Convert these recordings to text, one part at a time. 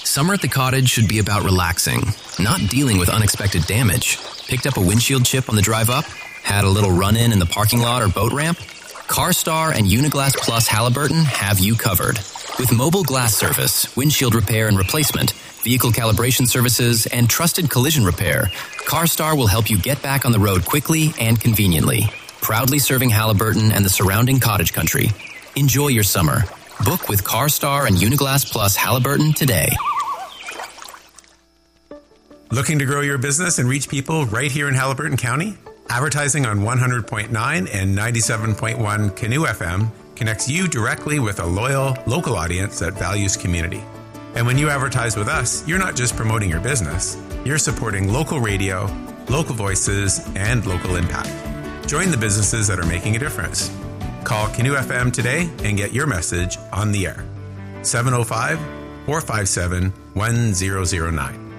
Summer at the cottage should be about relaxing, not dealing with unexpected damage. Picked up a windshield chip on the drive up? Had a little run-in the parking lot or boat ramp? CarStar and Uniglass Plus Halliburton have you covered. With mobile glass service, windshield repair and replacement, vehicle calibration services, and trusted collision repair, CarStar will help you get back on the road quickly and conveniently. Proudly serving Halliburton and the surrounding cottage country. Enjoy your summer. Book with CarStar and Uniglass Plus Halliburton today. Looking to grow your business and reach people right here in Halliburton County? Advertising on 100.9 and 97.1 Canoe FM connects you directly with a loyal, local audience that values community. And when you advertise with us, you're not just promoting your business, you're supporting local radio, local voices, and local impact. Join the businesses that are making a difference. Call Canoe FM today and get your message on the air. 705-457-1009.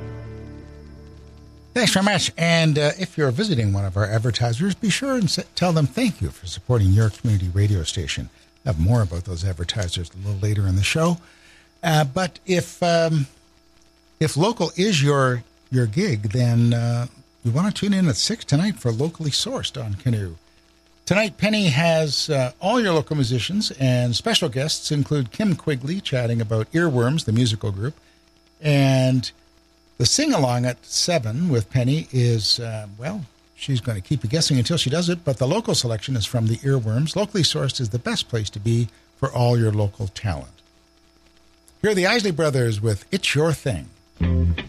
Thanks very much. And if you're visiting one of our advertisers, be sure and tell them thank you for supporting your community radio station. We'll have more about those advertisers a little later in the show. But if local is your gig, then you want to tune in at 6 tonight for Locally Sourced on Canoe. Tonight, Penny has all your local musicians, and special guests include Kim Quigley chatting about Earworms, the musical group. And the sing-along at 7 with Penny is, she's going to keep you guessing until she does it, but the local selection is from the Earworms. Locally Sourced is the best place to be for all your local talent. Here are the Isley Brothers with It's Your Thing.